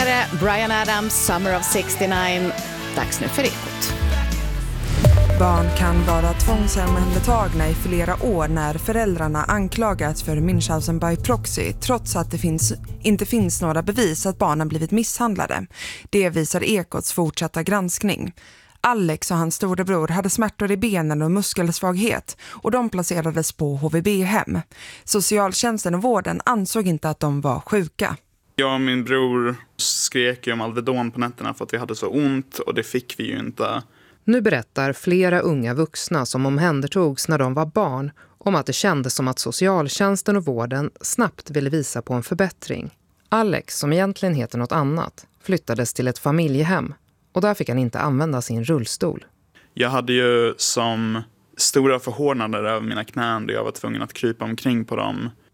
tidigare Bryan Adams, Summer of 69. Dags nu för Ekot. Barn kan vara tvångsomhändertagna i flera år när föräldrarna anklagats för Münchhausen by proxy, trots att det inte finns några bevis att barnen blivit misshandlade. Det visar Ekots fortsatta granskning. Alex och hans storebror hade smärtor i benen och muskelsvaghet och de placerades på HVB-hem. Socialtjänsten och vården ansåg inte att de var sjuka. Jag och min bror skrek om Alvedon på nätterna för att vi hade så ont, och det fick vi ju inte. Nu berättar flera unga vuxna som omhändertogs när de var barn om att det kändes som att socialtjänsten och vården snabbt ville visa på en förbättring. Alex, som egentligen heter något annat, flyttades till ett familjehem och där fick han inte använda sin rullstol. Jag hade ju som stora förhårdnader över mina knän då jag var tvungen att krypa omkring på dem.